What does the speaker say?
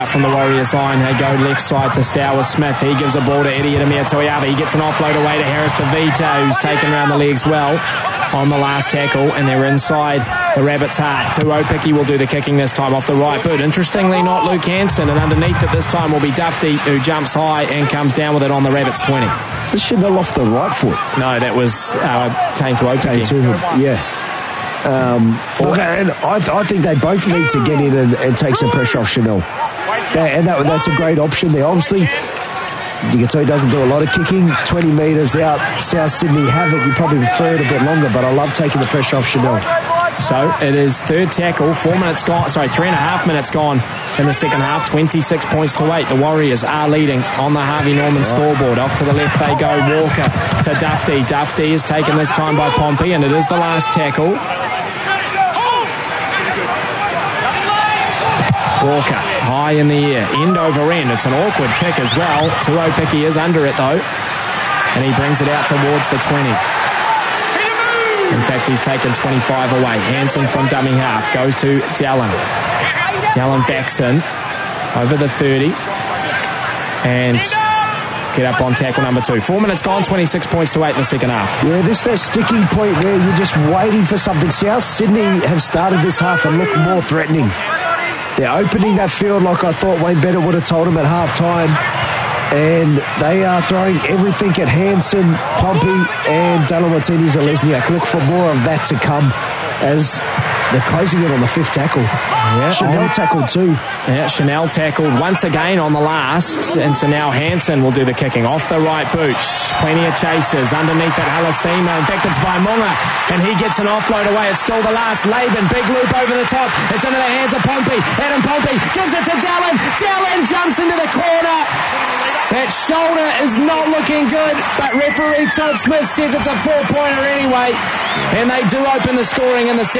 From the Warriors line, they go left side to Stowers Smith. He gives a ball to Eddie Edemir Toiava. He gets an offload away to Harris Tavita, who's taken around the legs well on the last tackle, and they're inside the Rabbits half. Tuopiki will do the kicking this time off the right boot. Interestingly, not Luke Hansen, and underneath it this time will be Dufty, who jumps high and comes down with it on the Rabbits 20. So Chanel off the right foot? No, that was Tane Tuopiki. Yeah. And I think they both need to get in and take some pressure off Chanel. That's a great option there. Obviously, Digatoy doesn't do a lot of kicking. 20 metres out, South Sydney have it. You probably prefer it a bit longer, but I love taking the pressure off Chanel. So it is third tackle, 3.5 minutes gone in the second half, 26 points to 8. The Warriors are leading on the Harvey Norman scoreboard. Off to the left they go, Walker to Dufty. Dufty is taken this time by Pompey, and it is the last tackle. Walker, high in the air, end over end. It's an awkward kick as well. Tuopiki is under it though, and he brings it out towards the 20. In fact, he's taken 25 away. Hansen from dummy half goes to Dallin. Dallin backs in over the 30 and get up on tackle number 2. 4 minutes gone, 26 points to 8 in the second half. Yeah, this is that sticking point where you're just waiting for something. South Sydney have started this half and look more threatening. They're opening that field like I thought Wayne Bennett would have told them at half-time. And they are throwing everything at Hansen, Pompey, and Dallin Watene-Zelezniak. Look for more of that to come as they're closing it on the 5th tackle. Yeah, Chanel tackled too. Yeah, Chanel tackled once again on the last, and so now Hansen will do the kicking off the right boot. Plenty of chasers underneath it. Halasima. In fact, it's Vaimunga, and he gets an offload away. It's still the last. Laban, big loop over the top. It's into the hands of Pompey. Adam Pompey gives it to Dallin. Dallin jumps into the corner. That shoulder is not looking good, but referee Todd Smith says it's a 4-pointer anyway, and they do open the scoring in the second.